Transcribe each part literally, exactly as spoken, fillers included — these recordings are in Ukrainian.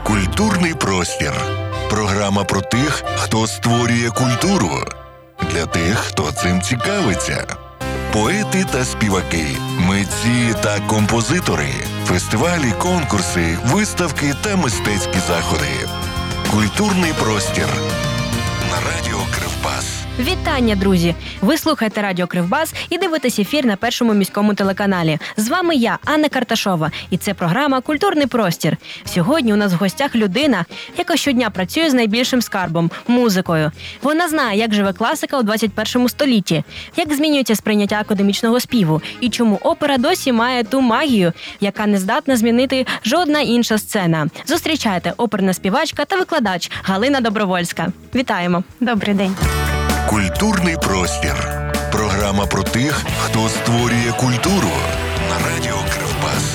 Культурний простір. Програма про тих, хто створює культуру. Для тих, хто цим цікавиться. Поети та співаки, митці та композитори, фестивалі, конкурси, виставки та мистецькі заходи. Культурний простір. На радіо Кривбас. Вітання, друзі! Ви слухаєте радіо Кривбас і дивитесь ефір на Першому міському телеканалі. З вами я, Анна Карташова, і це програма «Культурний простір». Сьогодні у нас в гостях людина, яка щодня працює з найбільшим скарбом – музикою. Вона знає, як живе класика у двадцять першому столітті, як змінюється сприйняття академічного співу і чому опера досі має ту магію, яка не здатна змінити жодна інша сцена. Зустрічайте, оперна співачка та викладач Галина Добровольська. Вітаємо! Добрий день! Культурний простір. Програма про тих, хто створює культуру. На радіо Кривбас.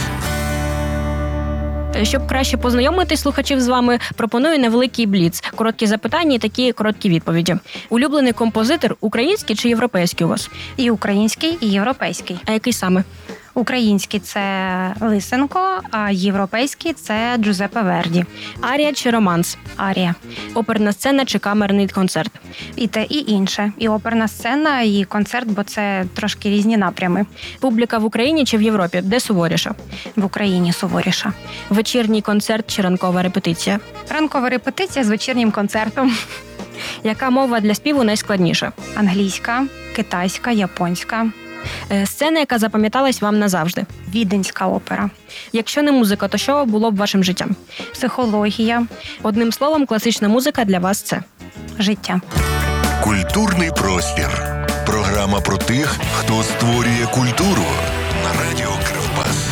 Щоб краще познайомити слухачів з вами, пропоную невеликий бліц. Короткі запитання і такі короткі відповіді. Улюблений композитор український чи європейський у вас? І український, і європейський. А який саме? Український – це Лисенко, а європейський – це Джузеппе Верді. Арія чи романс? Арія. Оперна сцена чи камерний концерт? І те, і інше. І оперна сцена, і концерт, бо це трошки різні напрями. Публіка в Україні чи в Європі? Де суворіша? В Україні суворіша. Вечірній концерт чи ранкова репетиція? Ранкова репетиція з вечірнім концертом. Яка мова для співу найскладніша? Англійська, китайська, японська. Сцена, яка запам'яталась вам назавжди? Віденська опера. Якщо не музика, то що було б вашим життям? Психологія. Одним словом, класична музика для вас – це? Життя. Культурний простір. Програма про тих, хто створює культуру. На радіо Кривбас.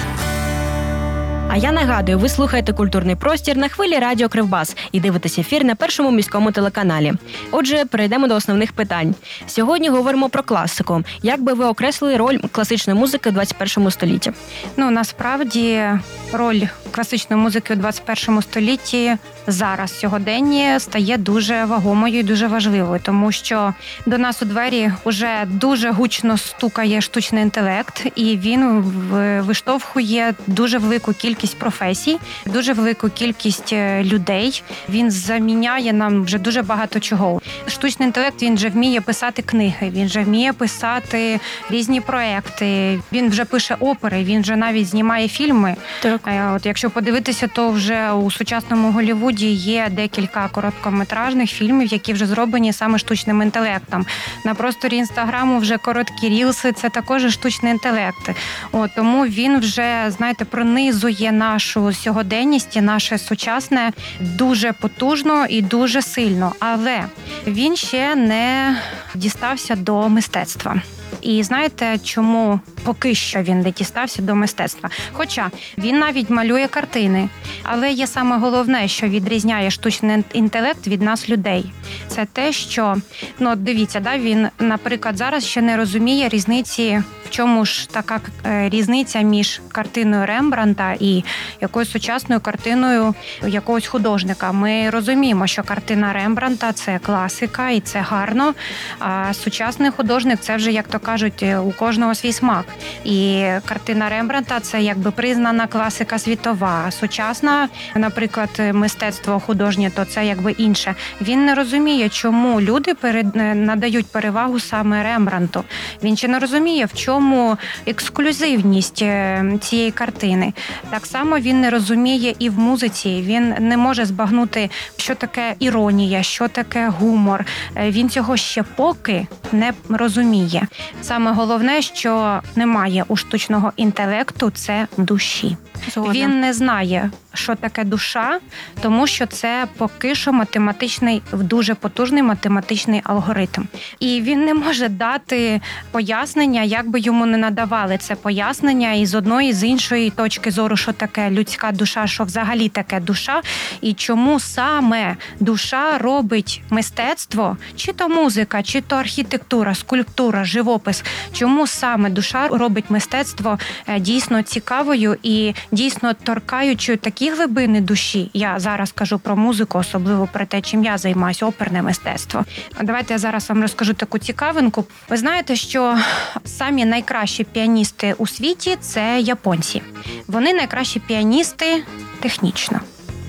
А я нагадую, ви слухаєте «Культурний простір» на хвилі радіо Кривбас і дивитесь ефір на Першому міському телеканалі. Отже, перейдемо до основних питань. Сьогодні говоримо про класику. Як би ви окреслили роль класичної музики у двадцять першому столітті? Ну, насправді, роль класичної музики у двадцять першому столітті зараз, сьогодення, стає дуже вагомою і дуже важливою, тому що до нас у двері вже дуже гучно стукає штучний інтелект, і він виштовхує дуже велику кількість професій, дуже велику кількість людей. Він заміняє нам вже дуже багато чого. Штучний інтелект, він вже вміє писати книги, він вже вміє писати різні проекти, він вже пише опери, він вже навіть знімає фільми. Так. От якщо подивитися, то вже у сучасному Голлівуді є декілька короткометражних фільмів, які вже зроблені саме штучним інтелектом. На просторі Інстаграму вже короткі рілси – це також штучний інтелект. От, тому він вже, знаєте, пронизує нашу сьогоденність і наше сучасне дуже потужно і дуже сильно. Але він ще не дістався до мистецтва. І знаєте, чому поки що він не дістався до мистецтва? Хоча він навіть малює картини. Але є саме головне, що відрізняє штучний інтелект від нас, людей. Це те, що, ну дивіться, да, він, наприклад, зараз ще не розуміє різниці, в чому ж така різниця між картиною Рембрандта і якоюсь сучасною картиною якогось художника. Ми розуміємо, що картина Рембрандта – це класика і це гарно, а сучасний художник – це вже, як то кажуть, у кожного свій смак. І картина Рембрандта – це якби признана класика світова. А сучасна, наприклад, мистецтво художнє, то це якби інше. Він не розуміє, чому люди перед... надають перевагу саме Рембрандту. Він ще не розуміє, в чому ексклюзивність цієї картини. Так само він не розуміє і в музиці. Він не може збагнути, що таке іронія, що таке гумор. Він цього ще поки не розуміє. Саме головне, що немає у штучного інтелекту – це душі. Згодна. Він не знає, що таке душа, тому що це поки що математичний, дуже потужний математичний алгоритм. І він не може дати пояснення, як би йому не надавали це пояснення і з одної, і з іншої точки зору, що таке людська душа, що взагалі таке душа, і чому саме душа робить мистецтво, чи то музика, чи то архітектура, скульптура, живопис, чому саме душа робить мистецтво дійсно цікавою і дійсно торкаючою такі глибини душі. Я зараз кажу про музику, особливо про те, чим я займаюся, оперне мистецтво. Давайте я зараз вам розкажу таку цікавинку. Ви знаєте, що самі найкращі піаністи у світі – це японці. Вони найкращі піаністи технічно.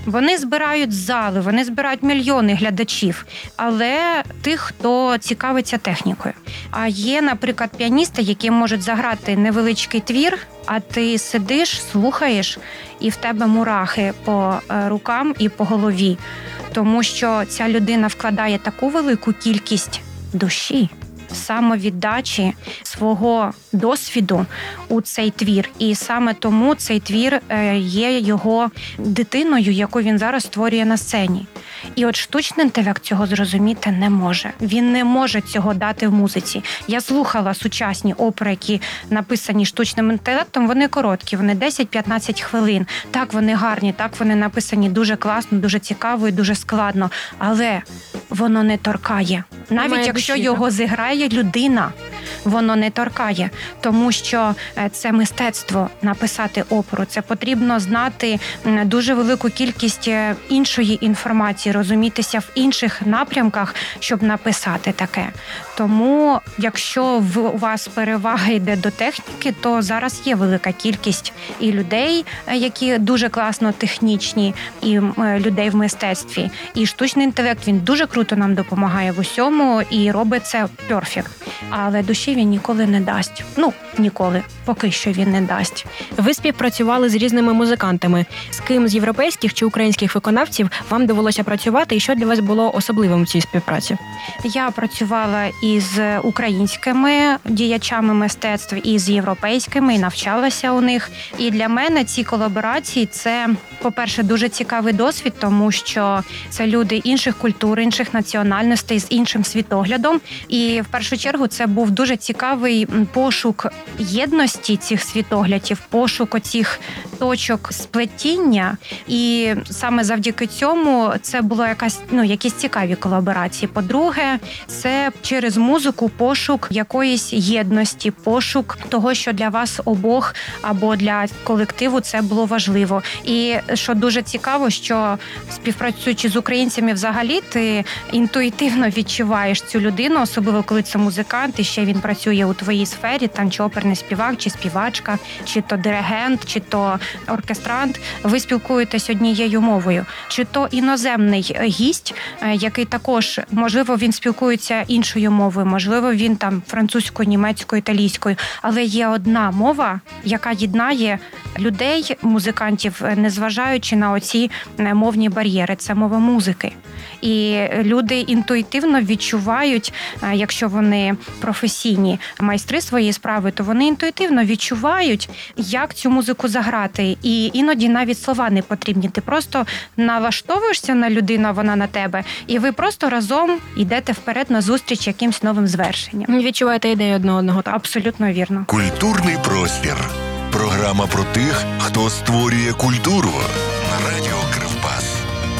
Вони збирають зали, вони збирають мільйони глядачів, але тих, хто цікавиться технікою. А є, наприклад, піаністи, які можуть заграти невеличкий твір, а ти сидиш, слухаєш, і в тебе мурахи по рукам і по голові. Тому що ця людина вкладає таку велику кількість душі, самовіддачі, свого досвіду у цей твір. І саме тому цей твір є його дитиною, яку він зараз створює на сцені. І от штучний інтелект цього зрозуміти не може. Він не може цього дати в музиці. Я слухала сучасні опери, які написані штучним інтелектом, вони короткі, вони десять-п'ятнадцять хвилин. Так, вони гарні, так, вони написані дуже класно, дуже цікаво і дуже складно. Але воно не торкає. Навіть Має якщо душі, його зіграє людина, воно не торкає. Тому що це мистецтво написати оперу. Це потрібно знати дуже велику кількість іншої інформації, розумітися в інших напрямках, щоб написати таке. Тому, якщо у вас перевага йде до техніки, то зараз є велика кількість і людей, які дуже класно технічні, і людей в мистецтві. І штучний інтелект, він дуже круто нам допомагає в усьому і робить це перфект. Але душі він ніколи не дасть. Ну, ніколи. Поки що він не дасть. Ви співпрацювали з різними музикантами. З ким з європейських чи українських виконавців вам довелося працювати, і що для вас було особливим у цій співпраці? Я працювала із українськими діячами мистецтв, і з європейськими, і навчалася у них. І для мене ці колаборації – це, по-перше, дуже цікавий досвід, тому що це люди інших культур, інших національностей, з іншим світоглядом. І в першу чергу це був дуже цікавий пошук єдності цих світоглядів, пошук оцих точок сплетіння. І саме завдяки цьому це було якась, ну, якісь цікаві колаборації. По-друге, це через музику пошук якоїсь єдності, пошук того, що для вас обох або для колективу це було важливо. І що дуже цікаво, що співпрацюючи з українцями взагалі, ти інтуїтивно відчуваєш цю людину, особливо коли це музикант, і ще він працює у твоїй сфері, там чи оперний співак, чи співачка, чи то диригент, чи то оркестрант. Ви спілкуєтесь однією мовою. Чи то іноземний гість, який також, можливо, він спілкується іншою мовою, можливо, він там французькою, німецькою, італійською, але є одна мова, яка єднає людей, музикантів, незважаючи на оці мовні бар'єри. Це мова музики. І люди інтуїтивно відчувають, якщо вони професійні майстри своєї справи, то вони інтуїтивно відчувають, як цю музику заграти. І іноді навіть слова не потрібні. Ти просто налаштовуєшся на людину, вона на тебе, і ви просто разом йдете вперед на зустріч якимсь новим звершенням. Відчуваєте ідею одне одного, так? Абсолютно вірно. Культурний простір. Програма про тих, хто створює культуру. На радіо Кривбас.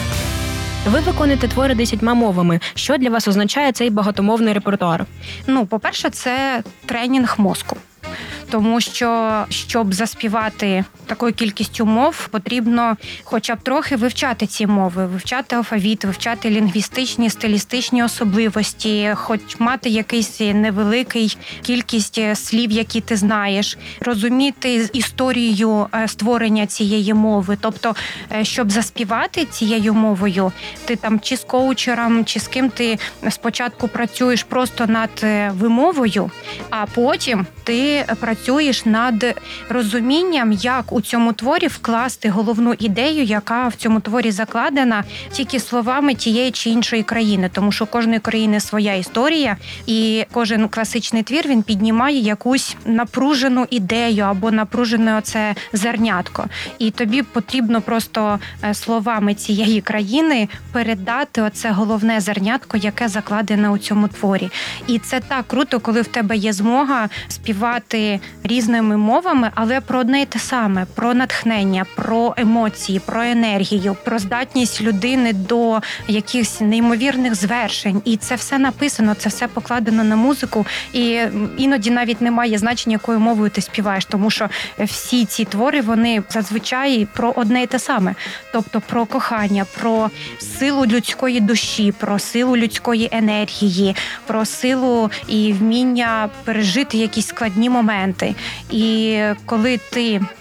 Ви виконуєте твори десятьма мовами. Що для вас означає цей багатомовний репертуар? Ну, по-перше, це тренінг мозку. Тому що, щоб заспівати такою кількістю мов, потрібно хоча б трохи вивчати ці мови, вивчати алфавіт, вивчати лінгвістичні, стилістичні особливості, хоч мати якийсь невеликий кількість слів, які ти знаєш, розуміти історію створення цієї мови. Тобто, щоб заспівати цією мовою, ти там чи з коучером, чи з ким ти спочатку працюєш просто над вимовою, а потім ти працюєш над розумінням, як у цьому творі вкласти головну ідею, яка в цьому творі закладена тільки словами тієї чи іншої країни. Тому що у кожної країни своя історія, і кожен класичний твір, він піднімає якусь напружену ідею або напружене оце зернятко. І тобі потрібно просто словами цієї країни передати оце головне зернятко, яке закладене у цьому творі. І це так круто, коли в тебе є змога співати різними мовами, але про одне й те саме, про натхнення, про емоції, про енергію, про здатність людини до якихось неймовірних звершень. І це все написано, це все покладено на музику, і іноді навіть немає значення, якою мовою ти співаєш, тому що всі ці твори, вони зазвичай про одне й те саме. Тобто про кохання, про силу людської душі, про силу людської енергії, про силу і вміння пережити якісь складні моменти. І коли ти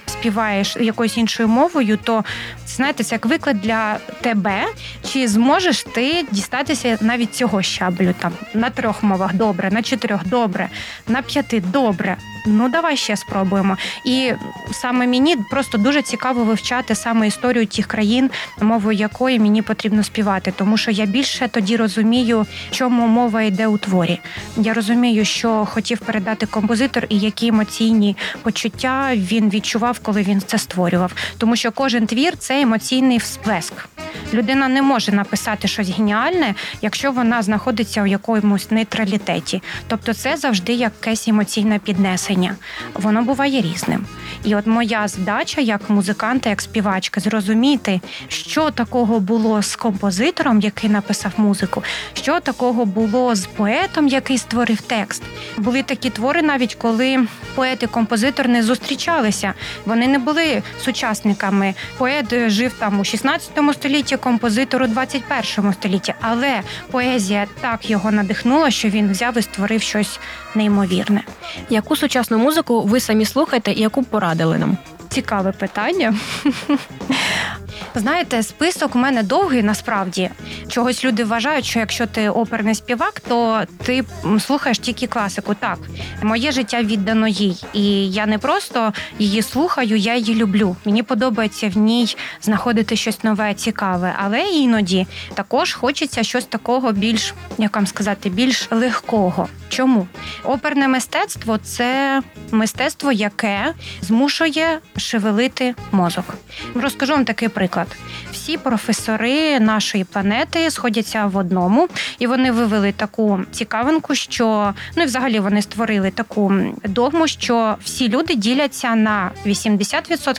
співаєш якоюсь іншою мовою, то, знаєте, це як виклик для тебе, чи зможеш ти дістатися навіть цього щаблю, там, на трьох мовах добре, на чотирьох добре, на п'яти добре. Ну, давай ще спробуємо. І саме мені просто дуже цікаво вивчати саме історію тих країн, мовою якої мені потрібно співати, тому що я більше тоді розумію, чому мова йде у творі. Я розумію, що хотів передати композитор і які емоційні почуття він відчував, коли він це створював. Тому що кожен твір – це емоційний всплеск. Людина не може написати щось геніальне, якщо вона знаходиться у якомусь нейтралітеті. Тобто це завжди якесь емоційне піднесення. Воно буває різним. І от моя задача як музиканта, як співачка, зрозуміти, що такого було з композитором, який написав музику, що такого було з поетом, який створив текст. Були такі твори навіть, коли поет і композитор не зустрічалися. Вони не були сучасниками. Поет жив там у шістнадцятому столітті, композитор у двадцять першому столітті. Але поезія так його надихнула, що він взяв і створив щось неймовірне. Яку сучасну музику ви самі слухаєте і яку б порадили нам? Цікаве питання. Знаєте, список у мене довгий, насправді. Чогось люди вважають, що якщо ти оперний співак, то ти слухаєш тільки класику. Так, моє життя віддано їй. І я не просто її слухаю, я її люблю. Мені подобається в ній знаходити щось нове, цікаве. Але іноді також хочеться щось такого більш, як вам сказати, більш легкого. Чому? Оперне мистецтво – це мистецтво, яке змушує шевелити мозок. Розкажу вам такий приклад. Всі професори нашої планети сходяться в одному, і вони вивели таку цікавинку, що, ну і взагалі вони створили таку догму, що всі люди діляться на вісімдесят відсотків